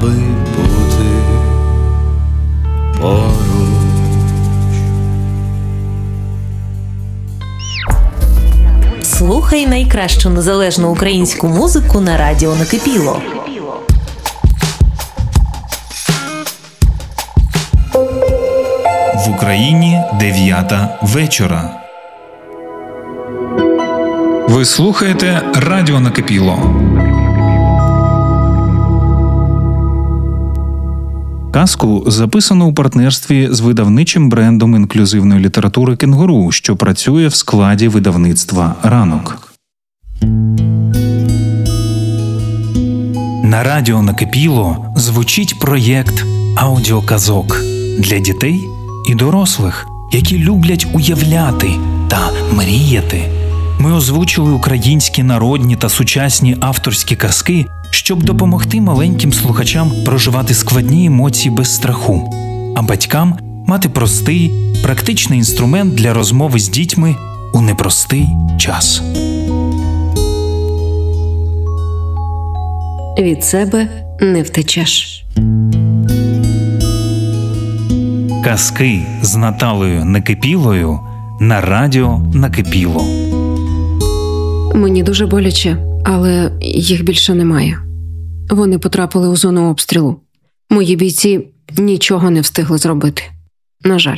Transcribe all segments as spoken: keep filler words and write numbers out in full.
аби бути поруч. Слухай найкращу незалежну українську музику на радіо Накипіло. В Україні дев'ята вечора. Ви слухаєте Радіо Накипіло. Казку записано у партнерстві з видавничим брендом інклюзивної літератури «Кенгуру», що працює в складі видавництва «Ранок». На Радіо Накипіло звучить проєкт аудіоказок для дітей і дорослих, які люблять уявляти та мріяти. Ми озвучили українські народні та сучасні авторські казки, щоб допомогти маленьким слухачам проживати складні емоції без страху, а батькам мати простий, практичний інструмент для розмови з дітьми у непростий час. Від себе не втечеш. Казки з Наталею Накипілою на Радіо Накипіло. Мені дуже боляче, але їх більше немає. Вони потрапили у зону обстрілу. Мої бійці нічого не встигли зробити. На жаль.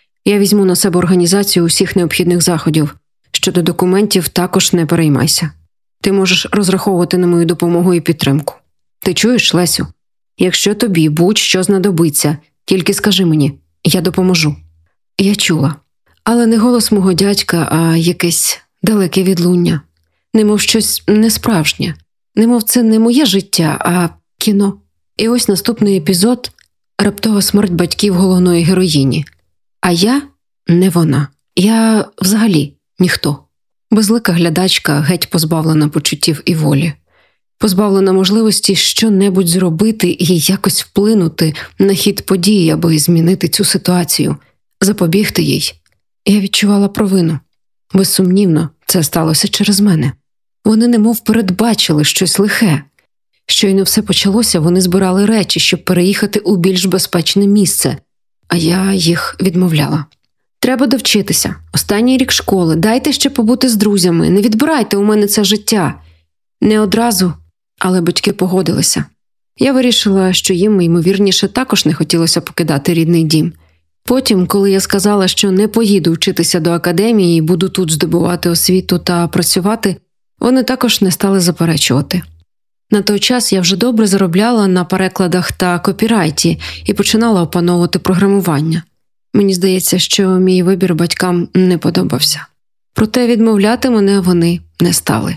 Я візьму на себе організацію усіх необхідних заходів. Щодо документів також не переймайся. Ти можеш розраховувати на мою допомогу і підтримку. Ти чуєш, Лесю? Якщо тобі будь-що знадобиться, тільки скажи мені, я допоможу. Я чула. Але не голос мого дядька, а якесь далеке відлуння. Немов щось несправжнє. Немов це не моє життя, а кіно. І ось наступний епізод – раптова смерть батьків головної героїні. А я не вона. Я взагалі ніхто. Безлика глядачка, геть позбавлена почуттів і волі. Позбавлена можливості що-небудь зробити і якось вплинути на хід подій, аби змінити цю ситуацію, запобігти їй. Я відчувала провину. Безсумнівно, це сталося через мене. Вони немов передбачили щось лихе. Щойно все почалося, вони збирали речі, щоб переїхати у більш безпечне місце, а я їх відмовляла. Треба довчитися. Останній рік школи. Дайте ще побути з друзями. Не відбирайте у мене це життя. Не одразу, але батьки погодилися. Я вирішила, що їм, ймовірніше, також не хотілося покидати рідний дім. Потім, коли я сказала, що не поїду вчитися до академії і буду тут здобувати освіту та працювати, вони також не стали заперечувати. На той час я вже добре заробляла на перекладах та копірайті і починала опановувати програмування. Мені здається, що мій вибір батькам не подобався. Проте відмовляти мене вони не стали.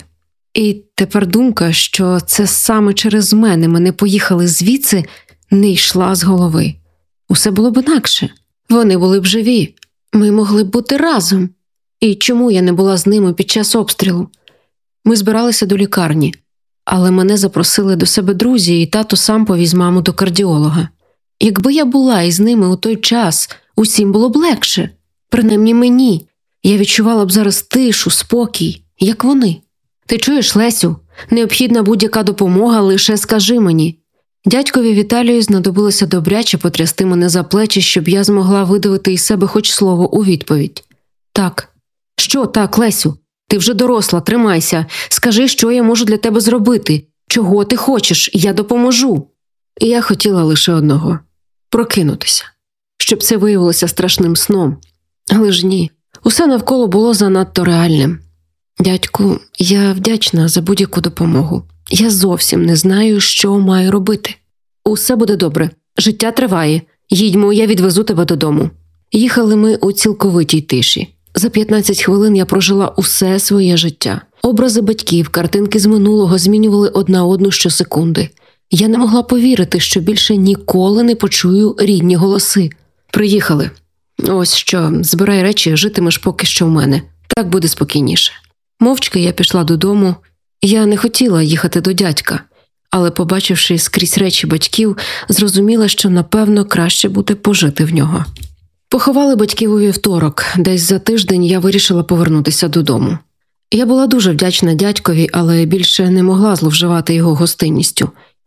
І тепер думка, що це саме через мене ми не поїхали звідси, не йшла з голови. Усе було б інакше. Вони були б живі. Ми могли б бути разом. І чому я не була з ними під час обстрілу? Ми збиралися до лікарні, але мене запросили до себе друзі, і тато сам повіз маму до кардіолога. Якби я була із ними у той час, усім було б легше. Принаймні мені. Я відчувала б зараз тишу, спокій, як вони. Ти чуєш, Лесю? Необхідна будь-яка допомога, лише скажи мені. Дядькові Віталію знадобилося добряче потрясти мене за плечі, щоб я змогла видавити із себе хоч слово у відповідь. Так. Що так, Лесю? Ти вже доросла, тримайся. Скажи, що я можу для тебе зробити. Чого ти хочеш? Я допоможу. І я хотіла лише одного – прокинутися. Щоб це виявилося страшним сном. Але ж ні. Усе навколо було занадто реальним. Дядьку, я вдячна за будь-яку допомогу. Я зовсім не знаю, що маю робити. Усе буде добре. Життя триває. Їдьмо, я відвезу тебе додому. Їхали ми у цілковитій тиші. За п'ятнадцять хвилин я прожила усе своє життя. Образи батьків, картинки з минулого змінювали одна одну щосекунди. Я не могла повірити, що більше ніколи не почую рідні голоси. Приїхали. Ось що, збирай речі, житимеш поки що в мене. Так буде спокійніше. Мовчки я пішла додому. Я не хотіла їхати до дядька, але, побачивши скрізь речі батьків, зрозуміла, що, напевно, краще буде пожити в нього. Поховали батьків у вівторок. Десь за тиждень я вирішила повернутися додому. Я була дуже вдячна дядькові, але більше не могла зловживати його гостинністю.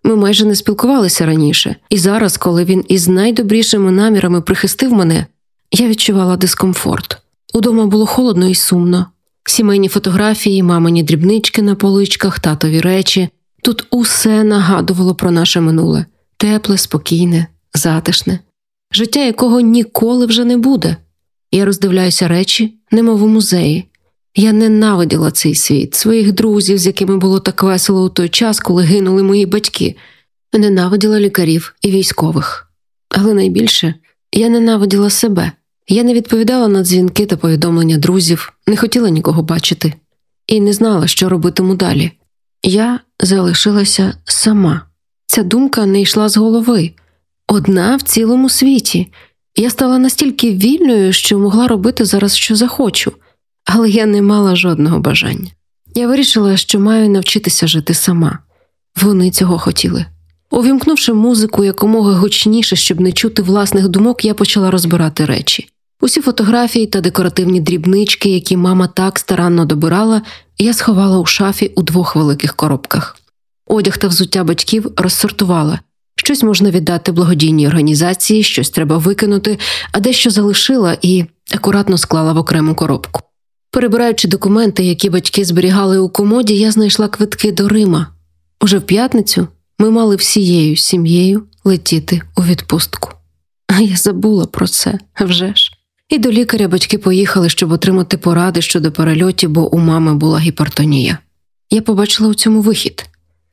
Ми майже не спілкувалися раніше, і зараз, коли він із найдобрішими намірами прихистив мене, я відчувала дискомфорт. Удома було холодно і сумно. Сімейні фотографії, мамині дрібнички на поличках, татові речі. Тут усе нагадувало про наше минуле. Тепле, спокійне, затишне. Життя, якого ніколи вже не буде. Я роздивляюся речі, немов у музеї. Я ненавиділа цей світ, своїх друзів, з якими було так весело у той час, коли гинули мої батьки. Ненавиділа лікарів і військових. Але найбільше я ненавиділа себе. Я не відповідала на дзвінки та повідомлення друзів, не хотіла нікого бачити. І не знала, що робитиму далі. Я залишилася сама. Ця думка не йшла з голови. Одна в цілому світі. Я стала настільки вільною, що могла робити зараз, що захочу. Але я не мала жодного бажання. Я вирішила, що маю навчитися жити сама. Вони цього хотіли. Увімкнувши музику якомога гучніше, щоб не чути власних думок, я почала розбирати речі. Усі фотографії та декоративні дрібнички, які мама так старанно добирала, я сховала у шафі у двох великих коробках. Одяг та взуття батьків розсортувала. Щось можна віддати благодійній організації, щось треба викинути, а дещо залишила і акуратно склала в окрему коробку. Перебираючи документи, які батьки зберігали у комоді, я знайшла квитки до Рима. Уже в п'ятницю ми мали всією сім'єю летіти у відпустку. А я забула про це, вже ж. І до лікаря батьки поїхали, щоб отримати поради щодо перельотів, бо у мами була гіпертонія. Я побачила у цьому вихід.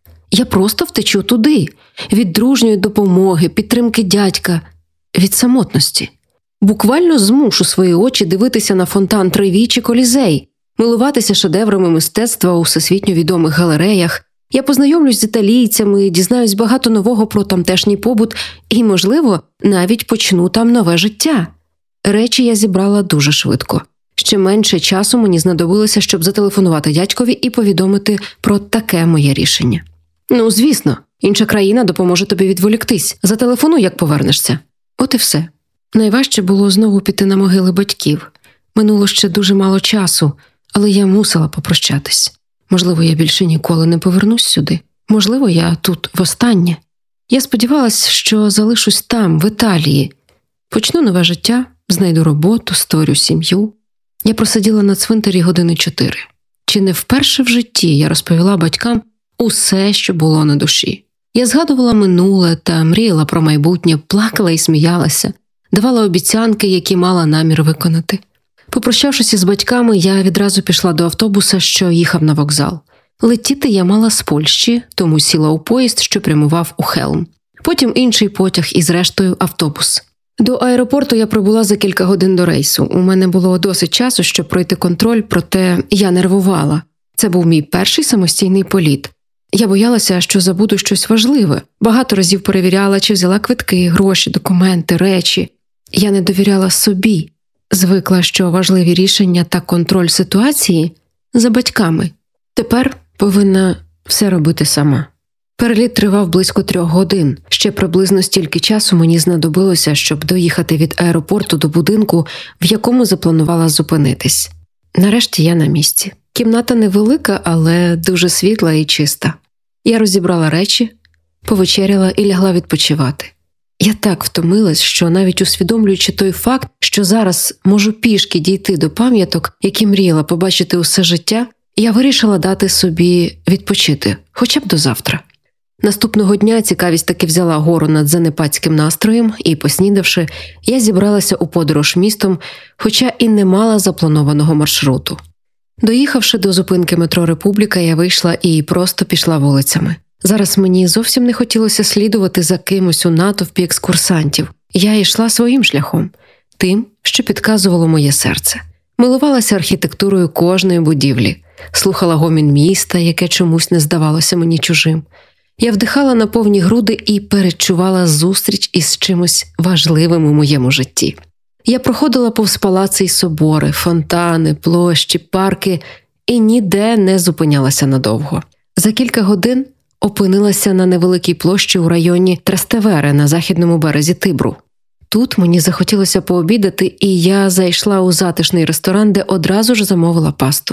Я просто втечу туди, від дружньої допомоги, підтримки дядька, від самотності. Буквально змушу свої очі дивитися на фонтан Треві чи Колізей, милуватися шедеврами мистецтва у всесвітньо відомих галереях. Я познайомлюсь з італійцями, дізнаюсь багато нового про тамтешній побут і, можливо, навіть почну там нове життя. Речі я зібрала дуже швидко. Ще менше часу мені знадобилося, щоб зателефонувати дядькові і повідомити про таке моє рішення. Ну, звісно, інша країна допоможе тобі відволіктись. Зателефонуй, як повернешся. От і все. Найважче було знову піти на могили батьків. Минуло ще дуже мало часу, але я мусила попрощатись. Можливо, я більше ніколи не повернусь сюди. Можливо, я тут востаннє. Я сподівалась, що залишусь там, в Італії. Почну нове життя, знайду роботу, створю сім'ю. Я просиділа на цвинтарі години чотири. Чи не вперше в житті я розповіла батькам усе, що було на душі. Я згадувала минуле та мріяла про майбутнє, плакала і сміялася, давала обіцянки, які мала намір виконати. Попрощавшись із батьками, я відразу пішла до автобуса, що їхав на вокзал. Летіти я мала з Польщі, тому сіла у поїзд, що прямував у Хелм. Потім інший потяг і, зрештою, автобус. До аеропорту я прибула за кілька годин до рейсу. У мене було досить часу, щоб пройти контроль, проте я нервувала. Це був мій перший самостійний політ. Я боялася, що забуду щось важливе. Багато разів перевіряла, чи взяла квитки, гроші, документи, речі. Я не довіряла собі. Звикла, що важливі рішення та контроль ситуації за батьками. Тепер повинна все робити сама. Переліт тривав близько трьох годин. Ще приблизно стільки часу мені знадобилося, щоб доїхати від аеропорту до будинку, в якому запланувала зупинитись. Нарешті я на місці. Кімната невелика, але дуже світла і чиста. Я розібрала речі, повечеряла і лягла відпочивати. Я так втомилась, що навіть усвідомлюючи той факт, що зараз можу пішки дійти до пам'яток, які мріяла побачити усе життя, я вирішила дати собі відпочити, хоча б до завтра. Наступного дня цікавість таки взяла гору над занепадським настроєм, і, поснідавши, я зібралася у подорож містом, хоча і не мала запланованого маршруту. Доїхавши до зупинки метро «Републіка», я вийшла і просто пішла вулицями. Зараз мені зовсім не хотілося слідувати за кимось у натовпі екскурсантів. Я йшла своїм шляхом, тим, що підказувало моє серце. Милувалася архітектурою кожної будівлі, слухала гомін міста, яке чомусь не здавалося мені чужим. Я вдихала на повні груди і передчувала зустріч із чимось важливим у моєму житті. Я проходила повз палаци й собори, фонтани, площі, парки і ніде не зупинялася надовго. За кілька годин опинилася на невеликій площі у районі Трастевере на західному березі Тибру. Тут мені захотілося пообідати, і я зайшла у затишний ресторан, де одразу ж замовила пасту.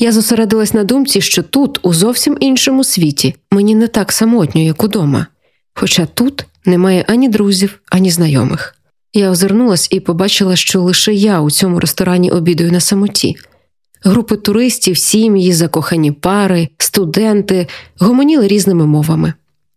Я зосередилась на думці, що тут, у зовсім іншому світі, мені не так самотньо, як удома. Хоча тут немає ані друзів, ані знайомих. Я озирнулась і побачила, що лише я у цьому ресторані обідаю на самоті. Групи туристів, сім'ї, закохані пари, студенти гомоніли різними мовами.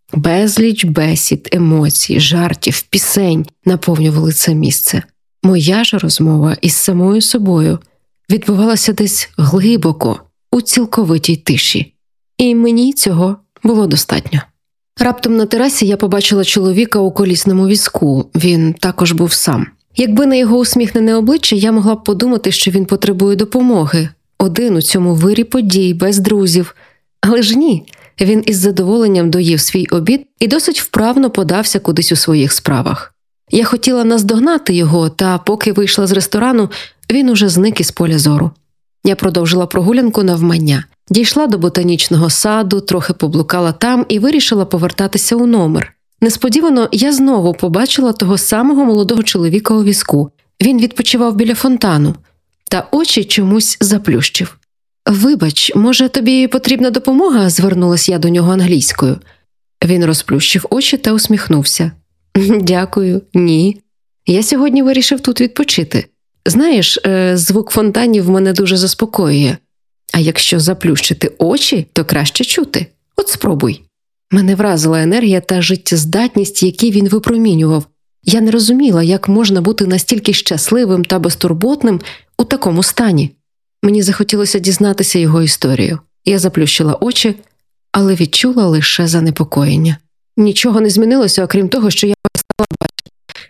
Безліч бесід, емоцій, жартів, пісень наповнювали це місце. Моя ж розмова із самою собою відбувалася десь глибоко, у цілковитій тиші. І мені цього було достатньо. Раптом на терасі я побачила чоловіка у колісному візку. Він також був сам. Якби на його усміхнене обличчя, я могла б подумати, що він потребує допомоги. Один у цьому вирі подій, без друзів. Але ж ні. Він із задоволенням доїв свій обід і досить вправно подався кудись у своїх справах. Я хотіла наздогнати його, та поки вийшла з ресторану, він уже зник із поля зору. Я продовжила прогулянку навмання. Дійшла до ботанічного саду, трохи поблукала там і вирішила повертатися у номер. Несподівано я знову побачила того самого молодого чоловіка у візку. Він відпочивав біля фонтану, та очі чомусь заплющив. «Вибач, може, тобі потрібна допомога?» – звернулась я до нього англійською. Він розплющив очі та усміхнувся. «Дякую, ні. Я сьогодні вирішив тут відпочити. Знаєш, звук фонтанів мене дуже заспокоює. А якщо заплющити очі, то краще чути. От спробуй». Мене вразила енергія та життєздатність, які він випромінював. Я не розуміла, як можна бути настільки щасливим та безтурботним у такому стані. Мені захотілося дізнатися його історію. Я заплющила очі, але відчула лише занепокоєння. Нічого не змінилося, окрім того, що я перестала бачити.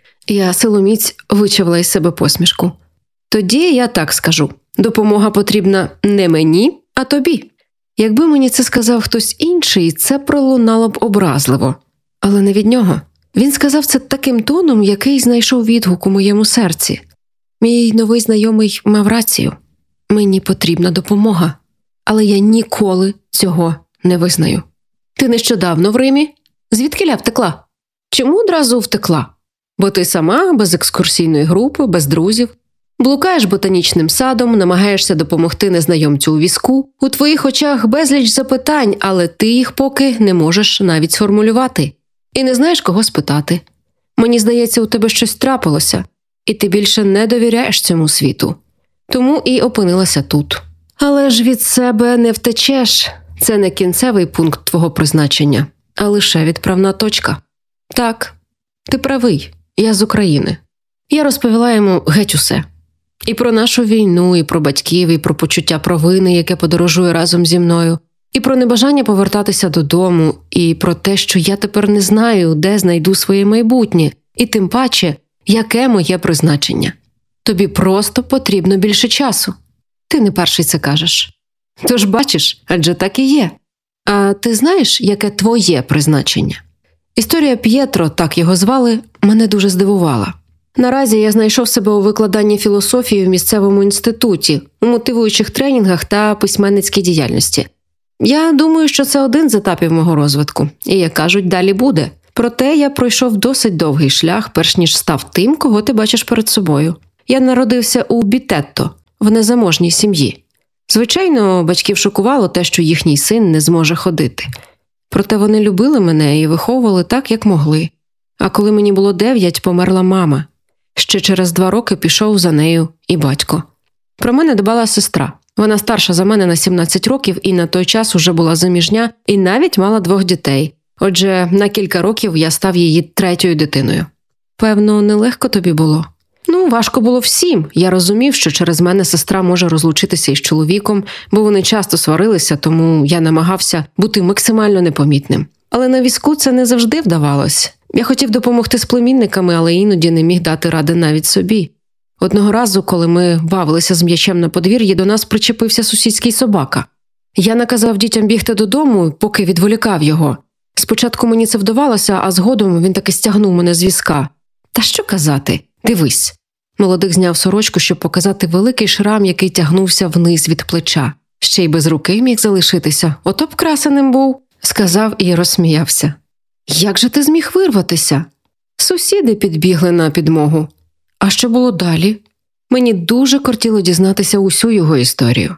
Я силоміць вичавила із себе посмішку. Тоді я так скажу. Допомога потрібна не мені, а тобі. Якби мені це сказав хтось інший, це пролунало б образливо. Але не від нього. Він сказав це таким тоном, який знайшов відгук у моєму серці. Мій новий знайомий мав рацію. Мені потрібна допомога. Але я ніколи цього не визнаю. Ти нещодавно в Римі? Звідкиля втекла? Чому одразу втекла? Бо ти сама, без екскурсійної групи, без друзів. Блукаєш ботанічним садом, намагаєшся допомогти незнайомцю у візку. У твоїх очах безліч запитань, але ти їх поки не можеш навіть сформулювати. І не знаєш, кого спитати. Мені здається, у тебе щось трапилося, і ти більше не довіряєш цьому світу. Тому і опинилася тут. Але ж від себе не втечеш. Це не кінцевий пункт твого призначення, а лише відправна точка. Так, ти правий, я з України. Я розповіла йому геть усе. І про нашу війну, і про батьків, і про почуття провини, яке подорожує разом зі мною, і про небажання повертатися додому, і про те, що я тепер не знаю, де знайду своє майбутнє, і тим паче, яке моє призначення. Тобі просто потрібно більше часу. Ти не перший це кажеш. Тож бачиш, адже так і є. А ти знаєш, яке твоє призначення? Історія П'єтро, так його звали, мене дуже здивувала. Наразі я знайшов себе у викладанні філософії в місцевому інституті, у мотивуючих тренінгах та письменницькій діяльності. Я думаю, що це один з етапів мого розвитку. І, як кажуть, далі буде. Проте я пройшов досить довгий шлях, перш ніж став тим, кого ти бачиш перед собою. Я народився у Бітетто, в незаможній сім'ї. Звичайно, батьків шокувало те, що їхній син не зможе ходити. Проте вони любили мене і виховували так, як могли. А коли мені було дев'ять, померла мама. Ще через два роки пішов за нею і батько. Про мене дбала сестра. Вона старша за мене на сімнадцять років і на той час уже була заміжня і навіть мала двох дітей. Отже, на кілька років я став її третьою дитиною. Певно, нелегко тобі було? Ну, важко було всім. Я розумів, що через мене сестра може розлучитися із чоловіком, бо вони часто сварилися, тому я намагався бути максимально непомітним. Але на візку це не завжди вдавалось. Я хотів допомогти з племінниками, але іноді не міг дати ради навіть собі. Одного разу, коли ми бавилися з м'ячем на подвір'ї, до нас причепився сусідський собака. Я наказав дітям бігти додому, поки відволікав його. Спочатку мені це вдавалося, а згодом він таки стягнув мене з візка. Та що казати? Дивись. Молодик зняв сорочку, щоб показати великий шрам, який тягнувся вниз від плеча. Ще й без руки міг залишитися. Ото б красеним був, сказав і розсміявся. Як же ти зміг вирватися? Сусіди підбігли на підмогу. А що було далі? Мені дуже кортіло дізнатися усю його історію.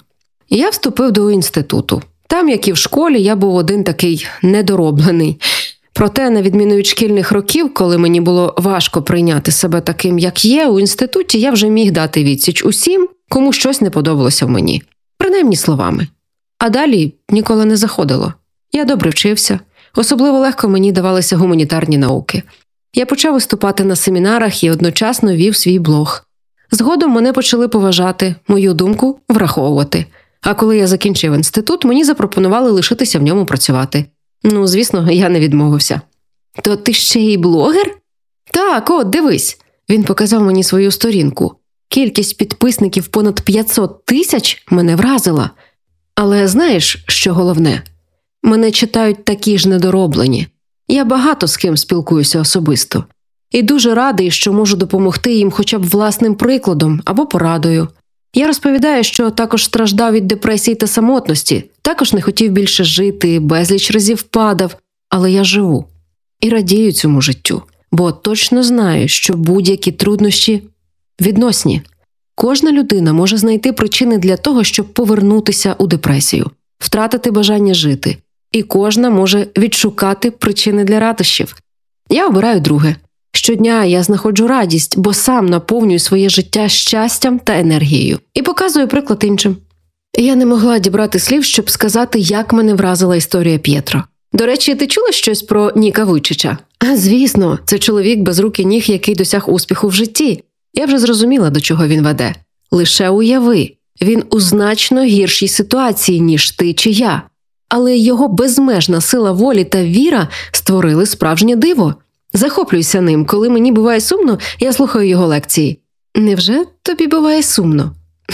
і я вступив до інституту. Там, як і в школі, я був один такий недороблений. Проте, на відміну від шкільних років, коли мені було важко прийняти себе таким, як є, у інституті я вже міг дати відсіч усім, кому щось не подобалося в мені. Принаймні словами. А далі ніколи не заходило. Я добре вчився. Особливо легко мені давалися гуманітарні науки. Я почав виступати на семінарах і одночасно вів свій блог. Згодом мене почали поважати, мою думку враховувати. А коли я закінчив інститут, мені запропонували лишитися в ньому працювати. Ну, звісно, я не відмовився. «То ти ще й блогер?» «Так, от, дивись». Він показав мені свою сторінку. Кількість підписників понад п'ятсот тисяч мене вразила. Але знаєш, що головне? Мене читають такі ж недороблені. Я багато з ким спілкуюся особисто. І дуже радий, що можу допомогти їм хоча б власним прикладом або порадою. Я розповідаю, що також страждав від депресії та самотності, також не хотів більше жити, безліч разів падав, але я живу. І радію цьому життю, бо точно знаю, що будь-які труднощі відносні. Кожна людина може знайти причини для того, щоб повернутися у депресію, втратити бажання жити. І кожна може відшукати причини для радощів. Я обираю друге. Щодня я знаходжу радість, бо сам наповнюю своє життя щастям та енергією. І показую приклад іншим. Я не могла дібрати слів, щоб сказати, як мене вразила історія П'єтро. До речі, ти чула щось про Ніка Вуйчича? А, звісно, це чоловік без рук і ніг, який досяг успіху в житті. Я вже зрозуміла, до чого він веде. Лише уяви, він у значно гіршій ситуації, ніж ти чи я. Але його безмежна сила волі та віра створили справжнє диво. Захоплююся ним, коли мені буває сумно, я слухаю його лекції. Невже тобі буває сумно?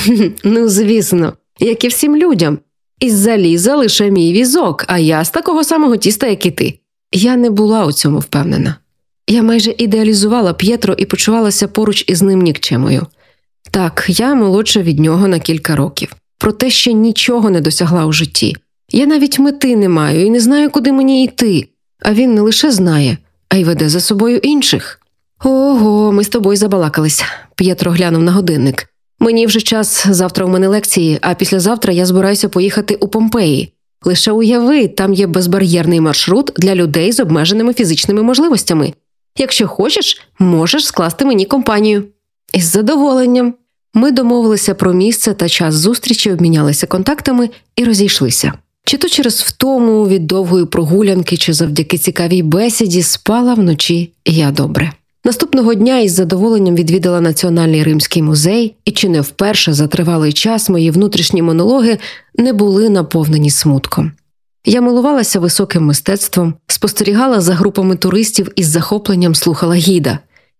Ну, звісно, як і всім людям. Із заліза лише мій візок, а я з такого самого тіста, як і ти. Я не була у цьому впевнена. Я майже ідеалізувала П'єтро і почувалася поруч із ним нікчемою. Так, я молодша від нього на кілька років. Проте ще нічого не досягла у житті. Я навіть мети не маю і не знаю, куди мені йти. А він не лише знає, а й веде за собою інших. Ого, ми з тобою забалакалися. П'єтро глянув на годинник. Мені вже час, завтра у мене лекції, а післязавтра я збираюся поїхати у Помпеї. Лише уяви, там є безбар'єрний маршрут для людей з обмеженими фізичними можливостями. Якщо хочеш, можеш скласти мені компанію. Із задоволенням. Ми домовилися про місце та час зустрічі, обмінялися контактами і розійшлися. Чи то через втому від довгої прогулянки, чи завдяки цікавій бесіді спала вночі я добре. Наступного дня із задоволенням відвідала Національний Римський музей, і чи не вперше за тривалий час мої внутрішні монологи не були наповнені смутком. Я милувалася високим мистецтвом, спостерігала за групами туристів і з захопленням слухала гіда.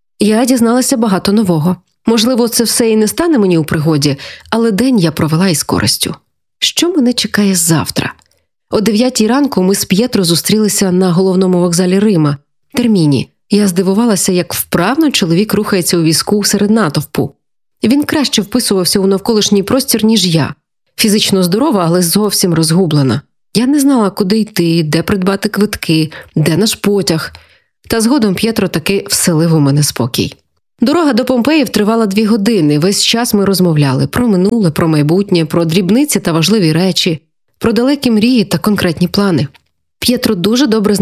Я дізналася багато нового. Можливо, це все і не стане мені у пригоді, але день я провела із користю. Що мене чекає завтра? О дев'ятій ранку ми з П'єтро зустрілися на головному вокзалі Рима – Терміні. Я здивувалася, як вправно чоловік рухається у візку серед натовпу. Він краще вписувався у навколишній простір, ніж я. Фізично здорова, але зовсім розгублена. Я не знала, куди йти, де придбати квитки, де наш потяг. Та згодом П'єтро таки вселив у мене спокій. Дорога до Помпеїв тривала дві години. Весь час ми розмовляли про минуле, про майбутнє, про дрібниці та важливі речі, про далекі мрії та конкретні плани. П'єтро дуже добре